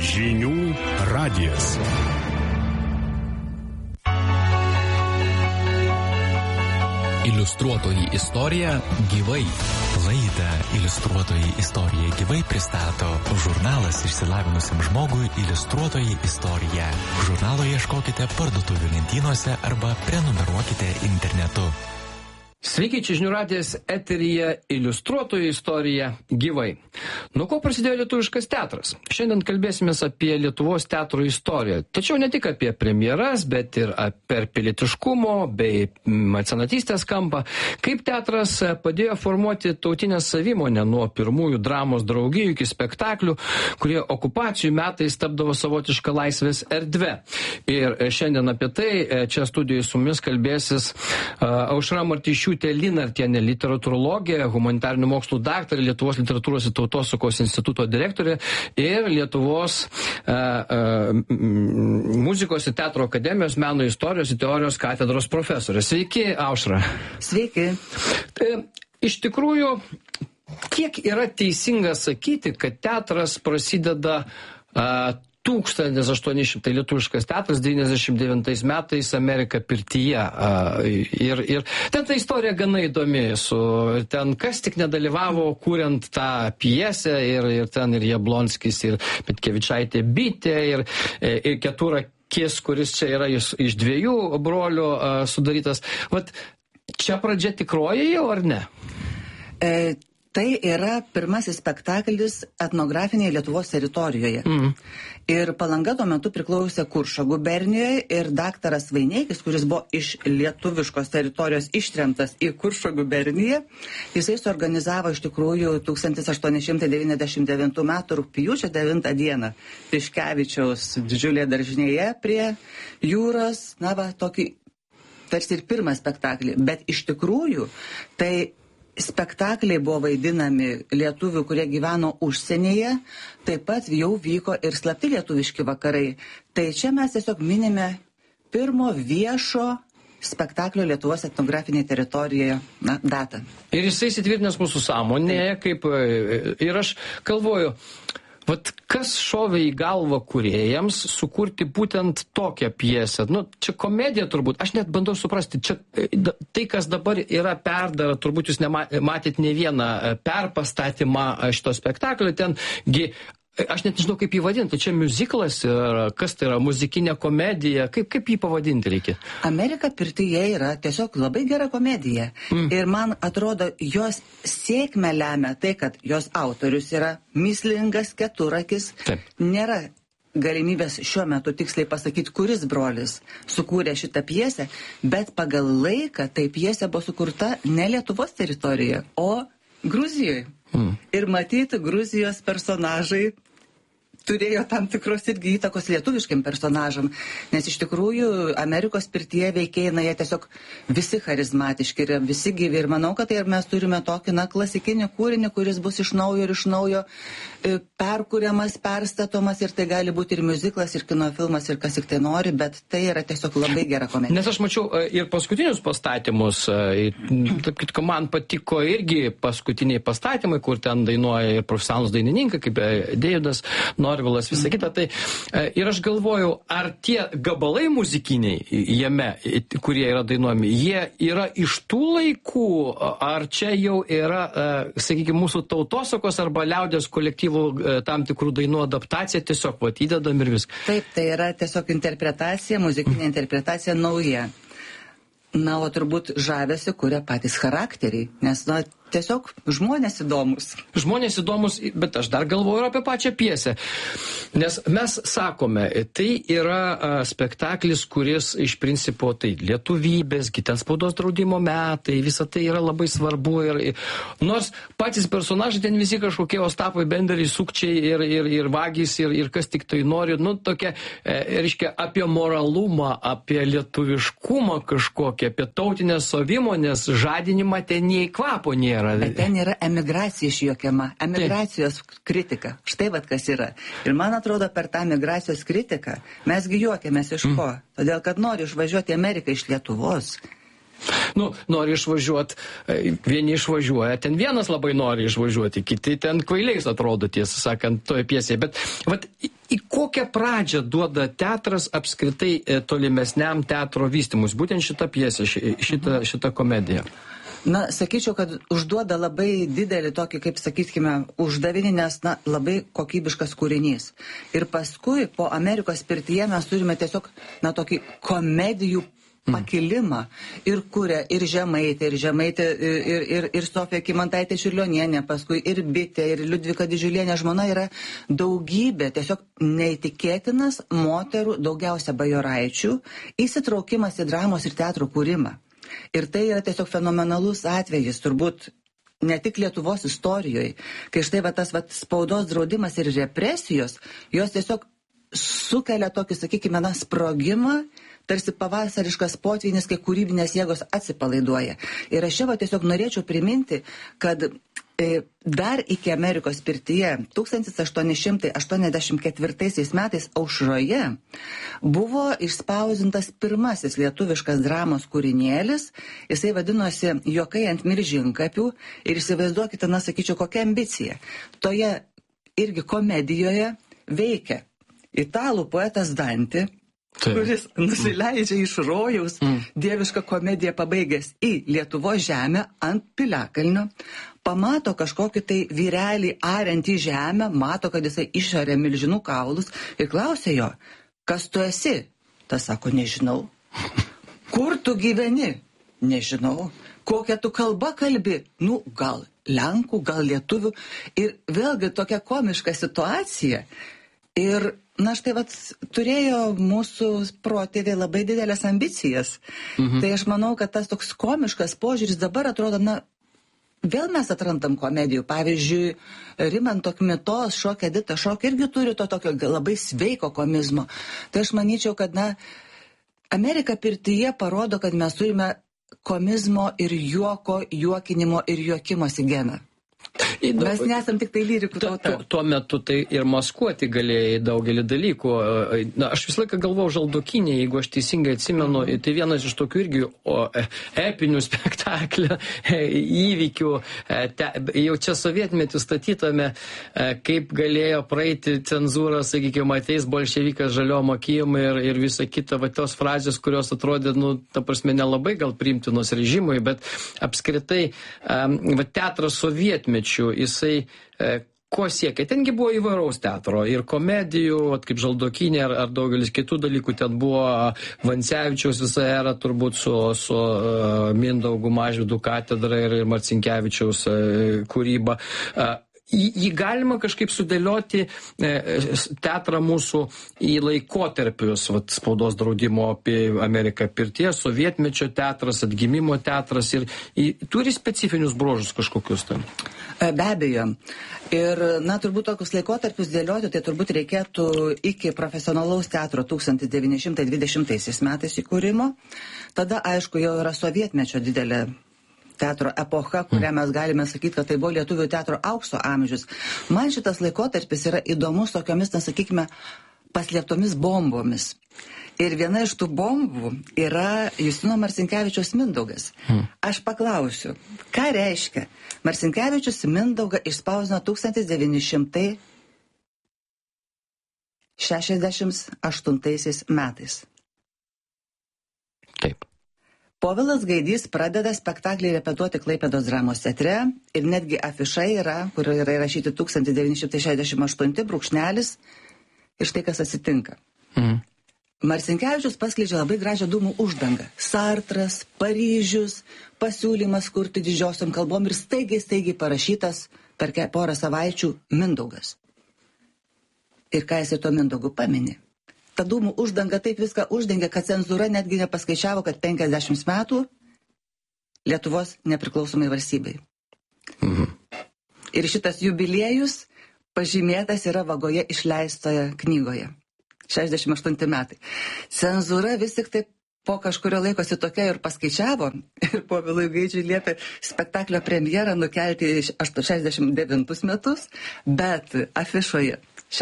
Žinių radijas. Iliustruotoji istorija gyvai. Laidą Iliustruotoji istorija gyvai pristato žurnalas išsilavinusiam žmogui Iliustruotoji istorija. Žurnalo ieškokite parduotuvių lentynose arba prenumeruokite internetu. Sveiki, čia Žinių radijas, eteryje Iliustruotoji istorija gyvai. Nuo ko prasidėjo lietuviškas teatras? Šiandien kalbėsimės apie Lietuvos teatro istoriją. Tačiau ne tik apie premjeras, bet ir per pilietiškumo bei mecenatystės kampą. Kaip teatras padėjo formuoti tautinę savimonę nuo pirmųjų dramos draugijų iki spektaklių, kurie okupacijų metais tapdavo savotišką laisvės erdvę. Ir šiandien apie tai čia studijoje su mumis kalbėsis Aušra Martišiūtė Linartienė, literatūrologė, humanitarinių mokslų daktarė, Lietuvos literatūros ir tautosakos instituto direktorė ir Lietuvos muzikos ir teatro akademijos meno istorijos ir teorijos katedros profesorė. Sveiki, Aušra. Sveiki. Iš tikrųjų, kiek yra teisinga sakyti, kad teatras prasideda 1800 lietuviškas teatras, 99 metais Amerika pirtyje. Ir ten ta istorija gana įdomi. Ten kas tik nedalyvavo, kuriant tą pjesę, ir ten ir Jablonskis, ir Petkevičaitė Bitė, ir Keturakis, kuris čia yra iš dviejų brolių sudarytas. Vat čia pradžia tikroji jau, ar ne? Tai yra pirmasis spektaklis etnografinėje Lietuvos teritorijoje. Ir Palanga tuo metu priklausė Kuršo gubernijoje ir daktaras Vaineikis, kuris buvo iš lietuviškos teritorijos ištremtas į Kuršo guberniją, jisai suorganizavo iš tikrųjų 1899 m. rugpjūčio 9 d. Tiškevičiaus didžiulėje daržinėje prie jūros, tokį tarsi ir pirmą spektaklį. Bet iš tikrųjų tai spektakliai buvo vaidinami lietuvių, kurie gyveno užsienyje, taip pat jau vyko ir slapti lietuviški vakarai. Tai čia mes tiesiog minime pirmo viešo spektaklio Lietuvos etnografinėje teritorijoje datą. Ir jisai įsitvirtinęs mūsų sąmonėje, ir aš galvoju, vat kas šovė į galvą kūrėjams sukurti būtent tokią pjesę? Čia komedija turbūt, aš net bandau suprasti, čia tai, kas dabar yra perdara, turbūt jūs matėt ne vieną perpastatymą šito spektaklio, tengi, aš net nežinau, kaip jį vadinti, čia miuziklas, kas tai yra, muzikinė komedija, kaip jį pavadinti reikia? Amerika pirtyje yra tiesiog labai gera komedija. Ir man atrodo, jos sėkmę lemia tai, kad jos autorius yra mįslingas Keturakis. Taip. Nėra galimybės šiuo metu tiksliai pasakyti, kuris brolis sukūrė šitą pjesę, bet pagal laiką tai pjesė buvo sukurta ne Lietuvos teritorijoje, o Gruzijoje. Ir matyti, Gruzijos personažai turėjo tam tikros irgi įtakos lietuviškiam personažam, nes iš tikrųjų Amerikos pirtyje veikėjai, jie tiesiog visi charizmatiški ir visi gyvi. Ir manau, kad tai ir mes turime tokį klasikinį kūrinį, kuris bus iš naujo perkuriamas, perstatomas, ir tai gali būti ir miuziklas, ir kino filmas, ir kas tik tai nori, bet tai yra tiesiog labai gera komedija. Nes aš mačiau ir paskutinius pastatymus, taip kad man patiko irgi paskutiniai pastatymai, kur ten dainuoja ir profesionalūs dainininkai, kaip Deividas Norvilas, visą kitą. Tai, ir aš galvoju, ar tie gabalai muzikiniai jame, kurie yra dainuojami, jie yra iš tų laikų, ar čia jau yra, sakykime, mūsų tautosakos arba liaudės kolektyvų tam tikrų dainų adaptacija, tiesiog įdedam ir viską. Taip, tai yra tiesiog interpretacija, muzikinė interpretacija nauja. O turbūt žavėsi kuria patys charakteriai, nes tiesiog žmonės įdomus. Žmonės įdomus, bet aš dar galvoju apie pačią pjesę. Nes mes sakome, tai yra spektaklis, kuris iš principo tai lietuvybės, ten spaudos draudimo metai, visa tai yra labai svarbu. Nors patys personažai ten visi kažkokie Ostapai, Benderiai, sukčiai ir vagys ir kas tik tai nori. Tokia, reiškia, apie moralumą, apie lietuviškumą kažkokią, apie tautinės savimonės žadinimą ten nei kvapo nėra. Bet ten yra emigracija išjuokiama, emigracijos kritika. Štai kas yra. Ir man atrodo, per tą emigracijos kritiką mesgi juokiamės iš ko? Todėl, kad nori išvažiuoti į Ameriką iš Lietuvos. Nori išvažiuoti, vieni išvažiuoja, ten vienas labai nori išvažiuoti, kiti ten kvailiais atrodo, tiesą sakant, toje pjesėje. Bet į ko kokią pradžią duoda teatras apskritai tolimesniam teatro vystymus, būtent šitą pjesę, šitą komediją? Na, sakyčiau, kad užduoda labai didelį tokį, kaip sakykime, uždavinį, nes labai kokybiškas kūrinys. Ir paskui po Amerikos pirtyje mes turime tiesiog, tokį komedijų pakilimą ir kuria ir Žemaitė, ir Sofija Kymantaitė Čiurlionienė, paskui ir Bitė, ir Liudvika Didžiulienė žmona, yra daugybė, tiesiog neįtikėtinas moterų, daugiausia bajoraičių, įsitraukimas į dramos ir teatro kūrimą. Ir tai yra tiesiog fenomenalus atvejis, turbūt ne tik Lietuvos istorijoje, kai štai tas spaudos draudimas ir represijos, jos tiesiog sukelia tokį, sakykime, sprogimą, tarsi pavasariškas potvynis, kai kūrybinės jėgos atsipalaiduoja. Ir aš čia tiesiog norėčiau priminti, kad dar iki Amerikos pirtyje 1884 metais Aušroje buvo išspausdintas pirmasis lietuviškas dramos kūrinėlis, jisai vadinosi Juokai ant miržinkapių ir įsivaizduokite, sakyčiau, kokia ambicija. Toje irgi komedijoje veikia italų poetas Dantė, kuris nusileidžia iš rojaus dievišką komediją pabaigęs į Lietuvos žemę ant piliakalnio, pamato kažkokį tai vyrelį ariantį žemę, mato, kad jisai išaria milžinų kaulus ir klausia jo, kas tu esi? Tas sako, nežinau. Kur tu gyveni? Nežinau. Kokią tu kalbą kalbi? Gal lenkų, gal lietuvių. Ir vėlgi tokia komiška situacija. Ir, štai turėjo mūsų protėviai labai didelės ambicijas. Tai aš manau, kad tas toks komiškas požiūris dabar atrodo, vėl mes atrandam komedijų. Pavyzdžiui, Rimanto Kmitos Šokio Edita Šokio irgi turi to tokio labai sveiko komizmo. Tai aš manyčiau, kad, Amerika pirtyje parodo, kad mes turime komizmo ir juoko, juokinimo ir juokimosi geną. Mes nesam tik tai lyrikų tauta. Tuo metu tai ir maskuoti galėjai daugelį dalykų. Aš visą laiką galvojau Žaldokinė, jeigu aš teisingai atsimenu, tai vienas iš tokių irgi epinių spektaklio įvykių, jau čia sovietmetį statytame, kaip galėjo praeiti cenzūrą, sakykime, ateis bolševikas žaliom akim ir visa kita, tos frazės, kurios atrodė, ta prasme, nelabai gal priimtinos režimui, bet apskritai teatras sovietmečių, jisai ko siekia? Tengi buvo įvairaus teatro ir komedijų, kaip Žaldokinė ar daugelis kitų dalykų, ten buvo Vancevičiaus visa era turbūt su Mindaugu Mažvydu katedra ir Marcinkevičiaus kūryba. Jį galima kažkaip sudėlioti teatrą mūsų į laikotarpius, spaudos draudimo apie Ameriką pirties, sovietmečio teatras, atgimimo teatras ir turi specifinius bruožus kažkokius tam. Be abejo. Ir, turbūt tokius laikotarpius dėlioti, tai turbūt reikėtų iki profesionalaus teatro 1920 metais įkūrimo. Tada, aišku, jau yra sovietmečio didelė teatro epocha, kurią mes galime sakyti, kad tai buvo lietuvių teatro aukso amžius. Man šitas laikotarpis yra įdomus tokiomis, sakykime, paslėptomis bombomis. Ir viena iš tų bombų yra Justino Marcinkevičiaus Mindaugas. Aš paklausiu, ką reiškia? Marcinkevičius Mindaugą išspausdino 1968 metais. Taip. Povilas Gaidys pradeda spektaklį repetuoti Klaipėdos dramos teatre ir netgi afiša yra, kur yra įrašyti 1968 brūkšnelis ir štai kas atsitinka. Marcinkevičius paskleidžia labai gražią dūmų uždangą. Sartras, Paryžius, pasiūlymas kurti didžiosiom kalbom ir staigiai parašytas per porą savaičių Mindaugas. Ir ką jis to Mindaugu pamini? Ta dūmų uždanga taip viską uždengia, kad cenzūra netgi nepaskaičiavo, kad 50 metų Lietuvos nepriklausomai valstybei. Ir šitas jubiliejus pažymėtas yra vagoje išleistoje knygoje. 68 metai. Cenzūra vis tik taip po kažkurio laikosi tokia ir paskaičiavo ir Povilui Gaidžiui liepė spektaklio premjerą nukelti į 69 metus, bet afišoje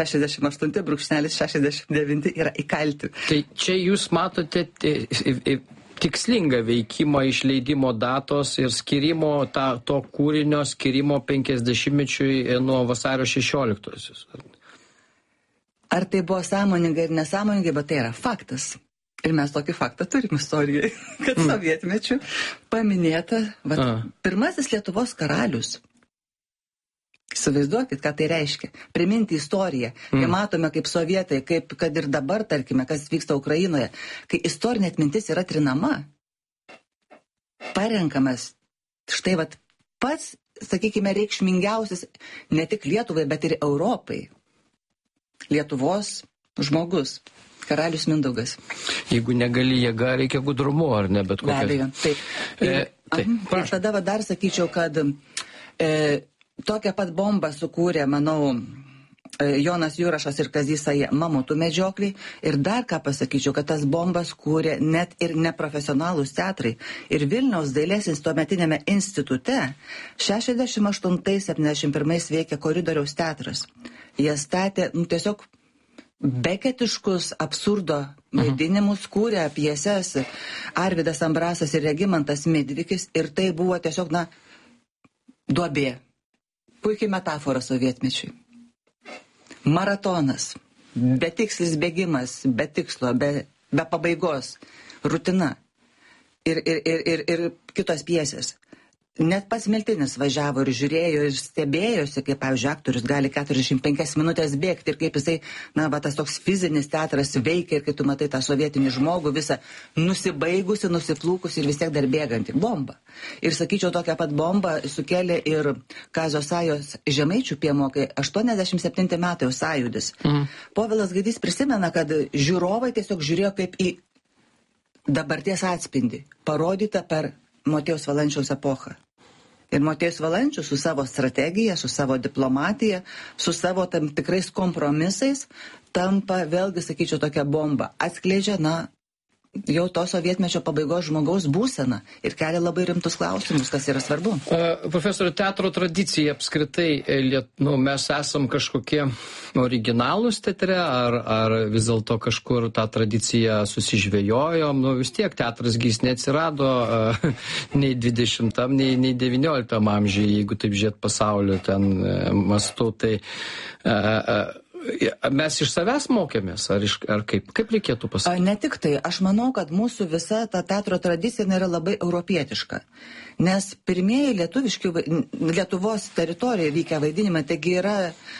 68/69 yra įkalti. Tai čia jūs matote tikslingą veikimą išleidimo datos ir skirimo to kūrinio skirimo 50-mečiui nuo vasario 16-osios. Ar tai buvo sąmoningai ir nesąmoningai, bet tai yra faktas. Ir mes tokį faktą turim istorijoje, kad sovietmečiu paminėta pirmasis Lietuvos karalius. Įsivaizduokit, ką tai reiškia. Priminti istoriją. Kai matome, kaip sovietai, kaip kad ir dabar, tarkime, kas vyksta Ukrainoje, kai istorinė atmintis yra trinama, parenkamas štai pats, sakykime, reikšmingiausias ne tik Lietuvai, bet ir Europai. Lietuvos žmogus. Karalius Mindaugas. Jeigu negali jėga, reikia gudrumu, ar ne, bet kokia. Be abejo, taip. Ir tada dar sakyčiau, kad tokią pat bombą sukūrė, manau, Jonas Jurašas ir Kazys Saja Mamutų medžioklį. Ir dar ką pasakyčiau, kad tas bombas kūrė net ir neprofesionalūs teatrai. Ir Vilniaus dailės tuometinėme institute 68-71 veikė Koridoriaus teatras. Jie statė, tiesiog beketiškus absurdo vaidinimus, kūrė pjeses Arvydas Ambrasas ir Regimantas Midvikis, ir tai buvo tiesiog, duobė. Puikiai metafora sovietmečiui. Maratonas, betikslis bėgimas, be tikslo, be pabaigos, rutina ir kitos pjesės. Net pats Miltinis važiavo ir žiūrėjo ir stebėjosi, kaip, pavyzdžiui, aktorius gali 45 minutės bėgti ir kaip jisai, tas toks fizinis teatras veikia ir kai tu matai tą sovietinį žmogų visą nusibaigusi, nusiplūkusi ir vis tiek dar bėgantį. Bomba. Ir sakyčiau, tokią pat bombą sukėlė ir Kazio Sajos Žemaičių piemokai 87 metai jau sąjūdis. Povilas Gaidys prisimena, kad žiūrovai tiesiog žiūrėjo kaip į dabarties atspindį, parodytą per Motiejaus Valančiaus epochą. Ir Motiejus Valančius su savo strategija, su savo diplomatija, su savo tam tikrais kompromisais tampa, vėlgi sakyčiau, tokia bomba. Atskleidžia, jau to sovietmečio pabaigos žmogaus būseną ir kelia labai rimtus klausimus, kas yra svarbu. Profesorių, teatro tradicija apskritai, mes esam kažkokie originalūs teatre, ar vis dėlto kažkur tą tradiciją susižvejojom, vis tiek teatras gys neatsirado nei 20, nei 19 amžiuje, jeigu taip žiūrėt pasaulio ten mastu, tai mes iš savęs mokėmės, ar kaip reikėtų pasakyti? Ne tik tai, aš manau, kad mūsų visa ta teatro tradicija yra labai europietiška, nes pirmieji Lietuvos teritorijoje vykę vaidinimai, taigi yra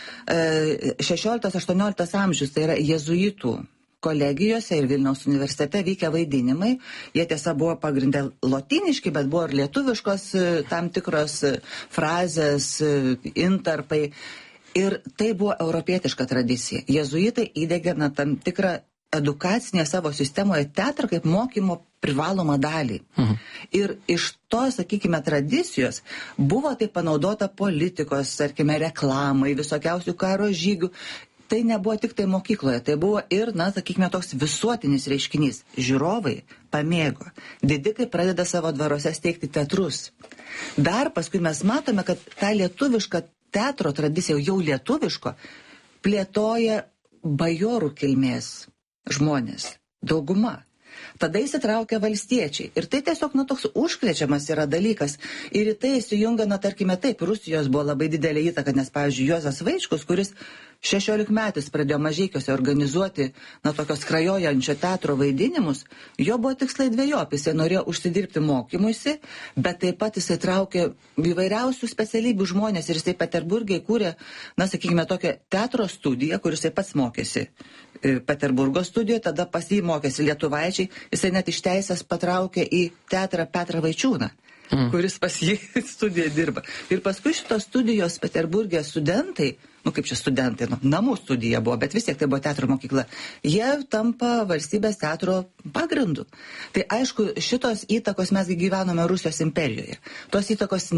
16-18 amžius, tai yra jezuitų kolegijose ir Vilniaus universitete vykę vaidinimai. Jie tiesa buvo pagrindę lotyniški, bet buvo ir lietuviškos tam tikros frazės, intarpai. Ir tai buvo europietiška tradicija. Jezuitai įdegė tam tikrą edukacinę savo sistemoje teatrą kaip mokymo privalomą dalį. Ir iš to, sakykime, tradicijos buvo tai panaudota politikos, tarkime, reklamai, visokiausių karo žygių. Tai nebuvo tik tai mokykloje, tai buvo ir, sakykime, toks visuotinis reiškinys. Žiūrovai pamėgo. Didikai pradeda savo dvaruose steigti teatrus. Dar paskui mes matome, kad tą lietuvišką teatro tradicija, jau lietuviško, plėtoja bajorų kilmės žmonės, dauguma. Tada įsitraukia valstiečiai. Ir tai tiesiog, toks užkrečiamas yra dalykas. Ir į tai įsijungia, tarkime, taip, Rusijos buvo labai didelė įtaka, nes, pavyzdžiui, Juozas Vaičkus, kuris 16 metais pradėjo Mažeikiuose organizuoti, tokios krajojančio teatro vaidinimus, jo buvo tikslai dvejopi. Jisai norėjo užsidirbti mokymuisi, bet taip pat jisai traukė įvairiausių specialybių žmonės ir jisai Peterburge įkūrė, sakykime, tokią teatro studiją, kur jisai pats mokėsi Peterburgo studijoje, tada pas jį mokėsi lietuvaičiai, jisai net iš teisės patraukė į teatrą Petrą Vaičiūną, kuris pas jį studijoje dirba. Ir paskui šitos studijos Peterburge studentai, kaip čia studentai, namų studija buvo, bet vis tiek tai buvo teatro mokykla, jie tampa valstybės teatro pagrindu. Tai aišku, šitos įtakos mes gyvenome Rusijos imperijoje. Tos įtakos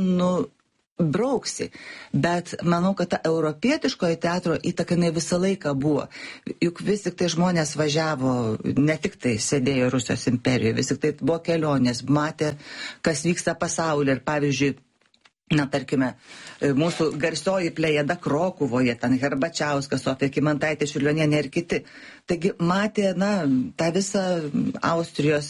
brauksi, bet manau, kad ta europietiškoji teatro įtaka visą laiką buvo. Juk vis tik tai žmonės važiavo, ne tik tai sėdėjo Rusijos imperijoje, vis tik tai buvo kelionės, matė, kas vyksta pasaulyje. Ir pavyzdžiui, tarkime, mūsų garsioji plejada Krokuvoje, ten Herbačiauskas, Sofija Kymantaitė, Čiurlionienė ir kiti. Taigi matė, tą visą Austrijos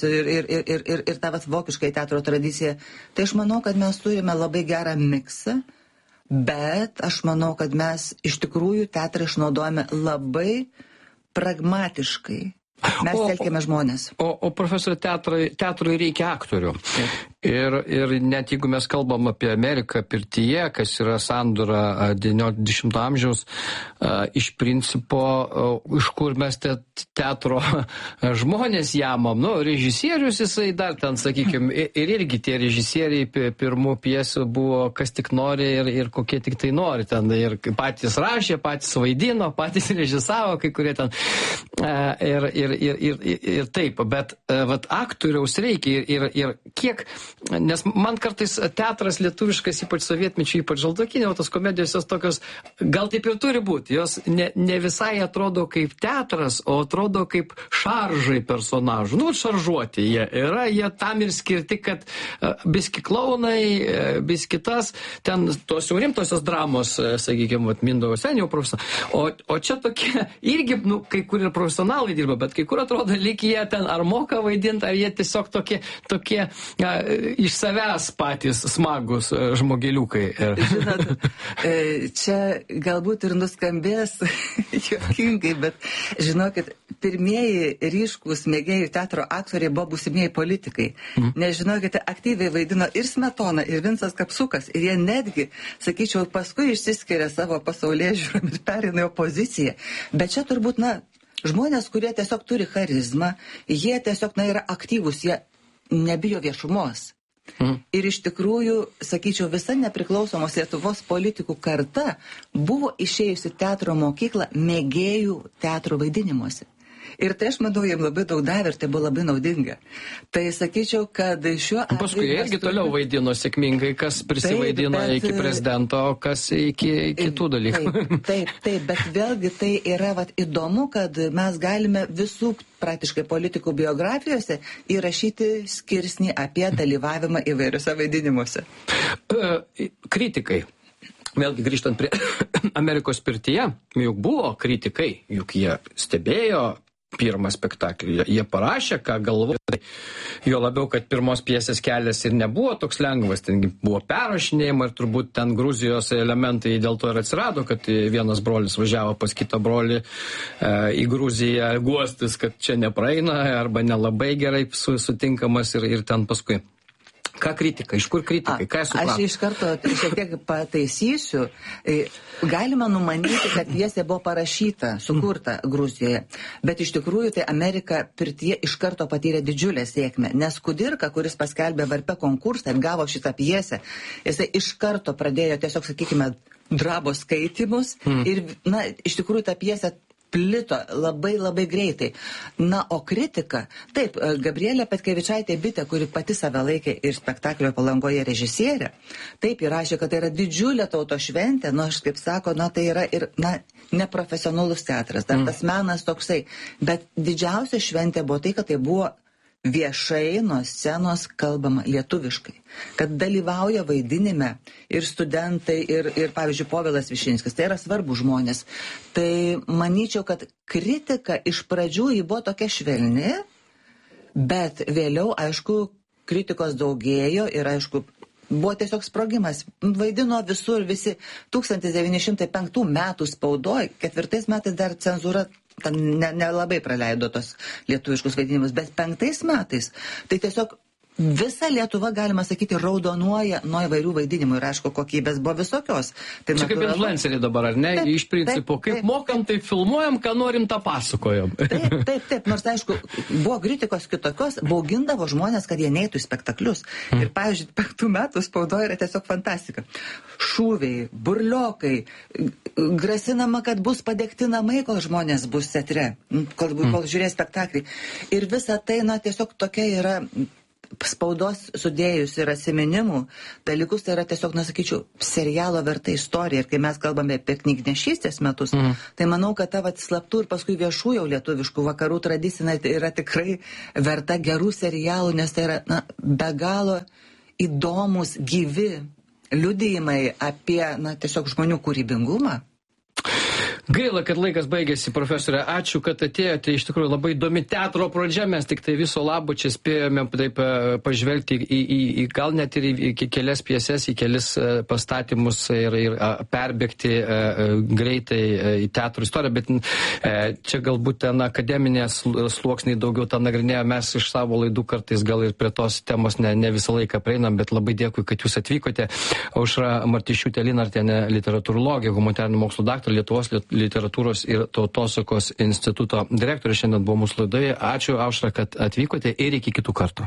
ir tą vokiškai teatro tradiciją. Tai aš manau, kad mes turime labai gerą miksą, Bet aš manau, kad mes iš tikrųjų teatrą išnaudojame labai pragmatiškai. Mes telkėme žmonės. O profesor, teatrui reikia aktorių. Ir net jeigu mes kalbam apie Ameriką pirtyje, kas yra sandūra 19 amžiaus, iš principo, iš kur mes teatro žmonės jamam, režisierius jisai dar ten, sakykime, ir irgi tie režisieriai pirmų pjesių buvo kas tik nori ir kokie tik tai nori ten, ir patys rašė, patys vaidino, patys režisavo, kai kurie ten, ir taip, bet vat aktoriaus reikia ir kiek. Nes man kartais teatras lietuviškas, ypač sovietmečių, ypač žaldokinė, o tos komedijos jos tokios, gal taip ir turi būti, jos ne visai atrodo kaip teatras, o atrodo kaip šaržai personažų. Šaržuoti jie yra, jie tam ir skirti, kad biski klaunai, biski tas, ten tos jau rimtosios dramos, sakykime, Mindaugo Senio profesionalai. O čia tokie, irgi, kai kur ir profesionalai dirba, bet kai kur atrodo, lyg jie ten ar moka vaidinti, ar jie tiesiog tokie iš savęs patys smagus žmogeliukai. Žinot, čia galbūt ir nuskambės juokingai, bet žinokit, pirmieji ryškūs mėgėjų teatro aktoriai buvo būsimieji politikai. Nes žinokite, aktyviai vaidino ir Smetona, ir Vincas Kapsukas, ir jie netgi, sakyčiau, paskui išsiskiria savo pasaulėžiūrom ir perina į opoziciją. Bet čia turbūt, žmonės, kurie tiesiog turi charizmą, jie tiesiog, yra aktyvūs, jie nebijo viešumos. Ir iš tikrųjų, sakyčiau, visa nepriklausomos Lietuvos politikų karta buvo išėjusi teatro mokyklą mėgėjų teatro vaidinimuose. Ir tai aš manau, jiems labai daug davė ir tai buvo labai naudinga. Tai sakyčiau, kad šiuo atveju... Paskui irgi toliau vaidino sėkmingai, kas prisivaidino iki prezidento, kas iki kitų dalykų. Taip, bet vėlgi tai yra įdomu, kad mes galime visų praktiškai politikų biografijose įrašyti skirsnį apie dalyvavimą įvairiuose vaidinimuose. Kritikai. Vėlgi grįžtant prie Amerikos pirtyje, juk buvo kritikai, juk jie stebėjo pirmą spektaklį, jie parašė, ką galvoja. Jo labiau, kad pirmos pjesės kelias ir nebuvo toks lengvas, ten buvo perrašinėjama ir turbūt ten Gruzijos elementai dėl to ir atsirado, kad vienas brolis važiavo pas kitą brolį į Gruziją guostis, kad čia nepraeina arba nelabai gerai sutinkamas ir ten paskui. Ką kritika? Iš kur kritikai? Ką suprato? Aš iš karto šiek tiek pataisysiu. Galima numanyti, kad pjesė buvo parašyta, sukurta Gruzijoje. Bet iš tikrųjų tai Amerika pirtyje iš karto patyrė didžiulę sėkmę. Nes Kudirka, kuris paskelbė Varpe konkursą ir gavo šitą pjesę, jisai iš karto pradėjo tiesiog, sakykime, dramos skaitymus. Ir, iš tikrųjų ta pjesė plito labai labai greitai. O kritika, taip, Gabrielė Petkevičaitė Bitė, kuri pati save laikė ir spektaklio Palangoje režisierė, taip įrašė, kad tai yra didžiulė tauto šventė, aš kaip sako, tai yra ir, neprofesionalus teatras, dar tas menas toksai, bet didžiausia šventė buvo tai, kad tai buvo viešai nuo scenos kalbama lietuviškai, kad dalyvauja vaidinime ir studentai, ir pavyzdžiui, Povilas Višinskis, tai yra svarbu žmonės. Tai manyčiau, kad kritika iš pradžių ji buvo tokia švelni, bet vėliau, aišku, kritikos daugėjo ir, aišku, buvo tiesiog sprogimas. Vaidino visur visi 1905 metų spaudoj, 4 metais dar cenzūra nelabai praleido tos lietuviškus vaidinimus, bet 5 metais tai tiesiog visa Lietuva, galima sakyti, raudonuoja nuo įvairių vaidinimų ir, aišku, kokybės buvo visokios. Tai čia kaip influenceriai dabar, ar ne? Iš principo, kaip mokam, tai filmuojam, ką norim, tą pasakojam. Taip, nors, aišku, buvo kritikos kitokios, baugindavo žmonės, kad jie neitų į spektaklius. Ir, pavyzdžiui, 5 metų spaudoje yra tiesiog fantastika. Šūviai, burliokai, grasinama, kad bus padegti namai, kol žmonės bus teatre, kol žiūrės spektaklį. Ir visa tai, tiesiog tokia yra spaudos sudėjus ir atsiminimų dalykus, tai yra tiesiog, sakyčiau, serialo verta istorija. Ir kai mes kalbame apie knygnešystės metus, tai manau, kad ta slaptų ir paskui viešų jau lietuviškų vakarų tradicinė yra tikrai verta gerų serialų, nes tai yra be galo įdomus, gyvi liudijimai apie tiesiog žmonių kūrybingumą. Gaila, kad laikas baigėsi, profesorė. Ačiū, kad atėjote. Iš tikrųjų labai įdomi teatro pradžia. Mes tik tai viso labo čia spėjome taip pažvelgti į gal net ir į kelias pjeses, į kelis pastatymus ir perbėgti greitai į teatro istoriją. Bet čia galbūt ten akademinės sluoksniai daugiau tą nagrinėjo. Mes iš savo laidų kartais gal ir prie tos temos ne visą laiką prieinam, bet labai dėkui, kad jūs atvykote. Aušra Martišiūtė Linartienė, literatūrologė, humanitarinių mokslų daktarė, Lietuvos literatūros ir tautosakos instituto direktorė šiandien buvo mūsų laidoje. Ačiū, Aušra, kad atvykote ir iki kitų kartų.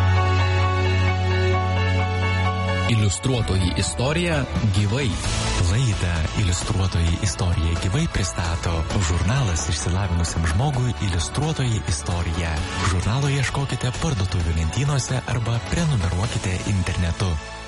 Iliustruotoji istorija gyvai. Laidą Iliustruotoji istorija gyvai pristato žurnalas išsilavinusiam žmogui Iliustruotoji istorija. Žurnalo ieškokite parduotuvių lentynose arba prenumeruokite internetu.